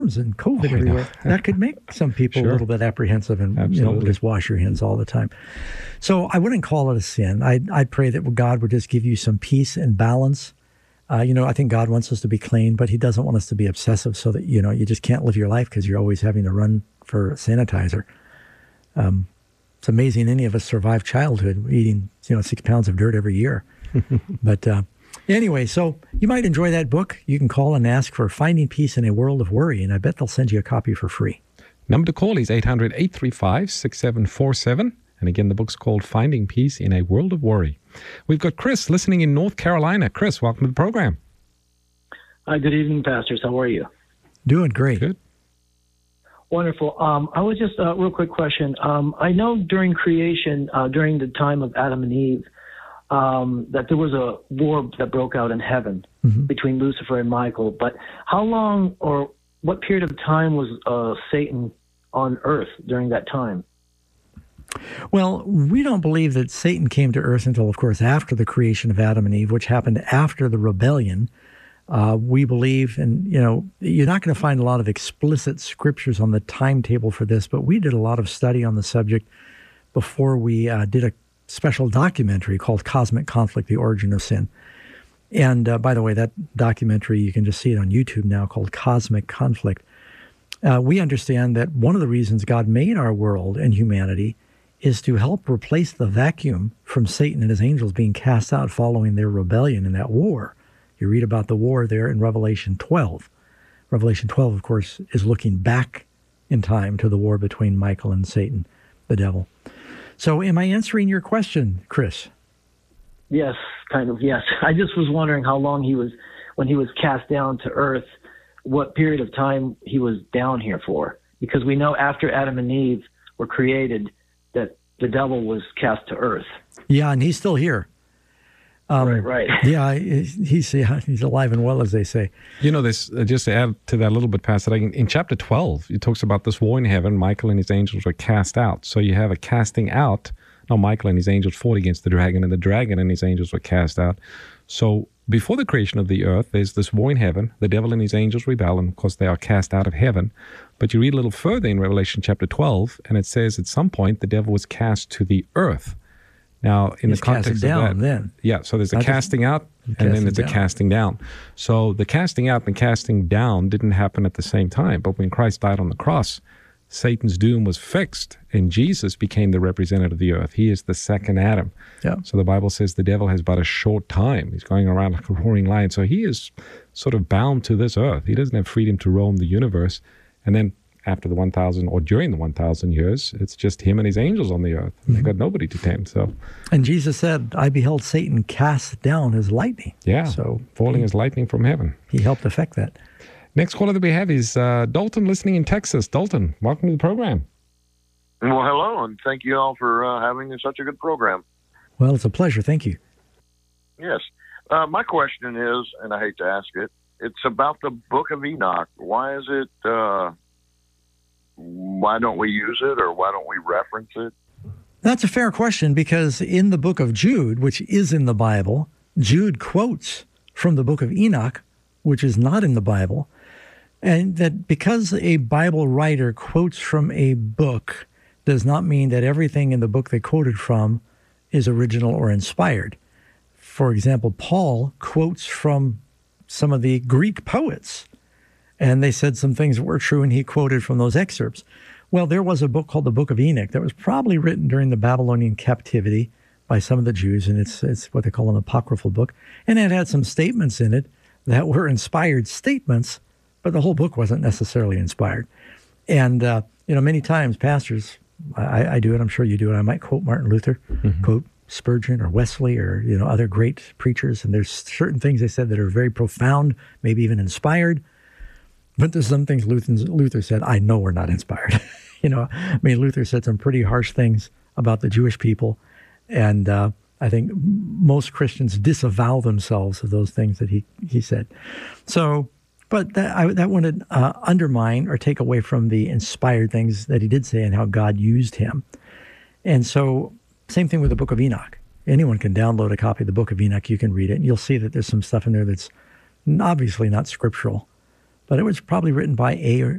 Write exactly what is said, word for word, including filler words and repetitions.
and COVID Oh, I everywhere. know. That could make some people Sure. a little bit apprehensive and, you know, Absolutely. just wash your hands all the time. So I wouldn't call it a sin. I I pray that God would just give you some peace and balance. Uh, you know, I think God wants us to be clean, but he doesn't want us to be obsessive so that, you know, you just can't live your life because you're always having to run for sanitizer. Um, it's amazing any of us survive childhood eating, you know, six pounds of dirt every year. But uh, anyway, so you might enjoy that book. You can call and ask for Finding Peace in a World of Worry, and I bet they'll send you a copy for free. Number to call is eight hundred, eight three five, six seven four seven. And again, the book's called Finding Peace in a World of Worry. We've got Chris listening in North Carolina. Chris, welcome to the program. Hi, good evening, pastors. How are you? Doing great. Good. Wonderful. Um, I was just a uh, real quick question. Um, I know during creation, uh, during the time of Adam and Eve, um, that there was a war that broke out in heaven Mm-hmm. between Lucifer and Michael. But how long or what period of time was uh, Satan on earth during that time? Well, we don't believe that Satan came to earth until, of course, after the creation of Adam and Eve, which happened after the rebellion. Uh, we believe, and, you know, you're not going to find a lot of explicit scriptures on the timetable for this, but we did a lot of study on the subject before we uh, did a special documentary called Cosmic Conflict, The Origin of Sin. And uh, by the way, that documentary, you can just see it on YouTube now, called Cosmic Conflict. Uh, we understand that one of the reasons God made our world and humanity is to help replace the vacuum from Satan and his angels being cast out following their rebellion in that war. You read about the war there in Revelation twelve. Revelation twelve, of course, is looking back in time to the war between Michael and Satan, the devil. So am I answering your question, Chris? Yes, kind of, yes. I just was wondering how long he was, when he was cast down to earth, what period of time he was down here for. Because we know after Adam and Eve were created that the devil was cast to earth. Yeah, and he's still here. Um, right, right. Yeah, he's yeah, he's alive and well, as they say. You know, this uh, just to add to that a little bit, Pastor, in, in chapter twelve, it talks about this war in heaven. Michael and his angels were cast out. So you have a casting out. No, Michael and his angels fought against the dragon, and the dragon and his angels were cast out. So before the creation of the earth, there's this war in heaven. The devil and his angels rebel, and of course they are cast out of heaven. But you read a little further in Revelation chapter twelve, and it says at some point the devil was cast to the earth. Now, in He's the context casted down of that, then. yeah, so there's a Not just casting out, and then casting there's a down. casting down. So the casting out and casting down didn't happen at the same time. But when Christ died on the cross, Satan's doom was fixed, and Jesus became the representative of the earth. He is the second Adam. Yeah. So the Bible says the devil has but a short time. He's going around like a roaring lion. So he is sort of bound to this earth. He doesn't have freedom to roam the universe. And then after the one thousand, or during the one thousand years, it's just him and his angels on the earth. Mm-hmm. They've got nobody to tempt. So, And Jesus said, I beheld Satan cast down as lightning. yeah, So falling he, as lightning from heaven. he helped effect that. Next caller that we have is uh, Dalton, listening in Texas. Dalton, welcome to the program. Well, hello, and thank you all for uh, having such a good program. Well, it's a pleasure. Thank you. Yes. Uh, my question is, and I hate to ask it, it's about the Book of Enoch. Why is it, uh, why don't we use it, or why don't we reference it? That's a fair question, because in the book of Jude, which is in the Bible, Jude quotes from the book of Enoch, which is not in the Bible. And that because a Bible writer quotes from a book does not mean that everything in the book they quoted from is original or inspired. For example, Paul quotes from some of the Greek poets, and they said some things that were true, and he quoted from those excerpts. Well, there was a book called the Book of Enoch that was probably written during the Babylonian captivity by some of the Jews, and it's it's what they call an apocryphal book. And it had some statements in it that were inspired statements, but the whole book wasn't necessarily inspired. And, uh, you know, many times pastors, I, I do it, I'm sure you do it, I might quote Martin Luther, mm-hmm. quote Spurgeon or Wesley or, you know, other great preachers, and there's certain things they said that are very profound, maybe even inspired, but there's some things Luther, Luther said, I know were not inspired. you know, I mean, Luther said some pretty harsh things about the Jewish people, and uh, I think most Christians disavow themselves of those things that he, he said. So, but that, I, that wouldn't uh, undermine or take away from the inspired things that he did say and how God used him. And so, same thing with the Book of Enoch. Anyone can download a copy of the Book of Enoch. You can read it, and you'll see that there's some stuff in there that's obviously not scriptural. but it was probably written by a